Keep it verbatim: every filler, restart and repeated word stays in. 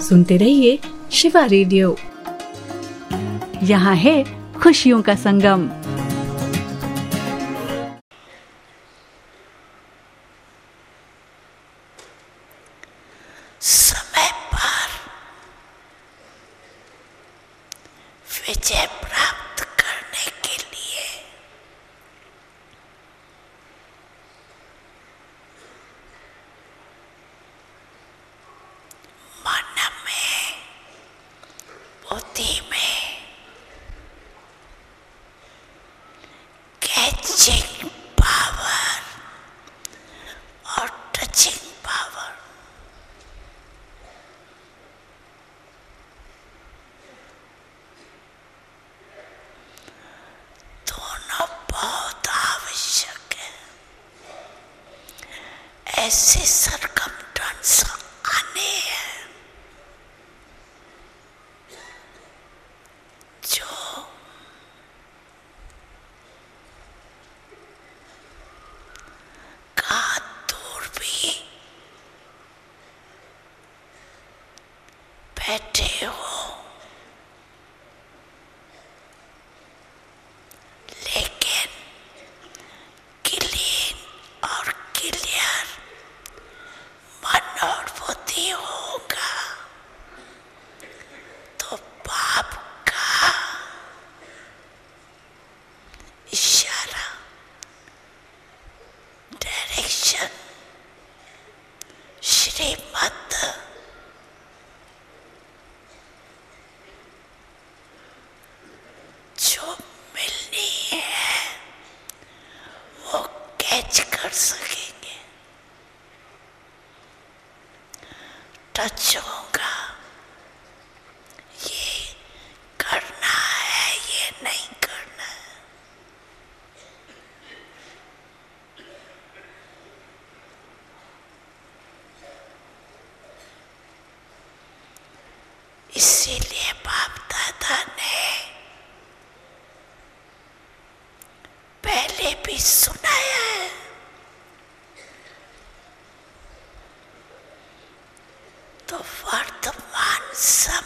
सुनते रहिए शिवा रेडियो। यहाँ है खुशियों का संगम। समय पर विजय प्राप्त करने के लिए मन में, बुद्धि में कैचिंग पावर और टचिंग पावर दोनों बहुत आवश्यक है। ऐसे सरकमस्टेंस आने हैं जो कहाँ दूर भी बैठे हो, लेकिन क्लीन और क्लियर मन और बुद्धि होगा तो बाप का इशारा, डायरेक्शन, श्रीमत जो मिलनी है वो कैच कर सकेंगे। टच होगा, ये करना है, ये नहीं करना है। इसीलिए बाप दादा ने पहले भी सुनाया है, तो वर्तमान समय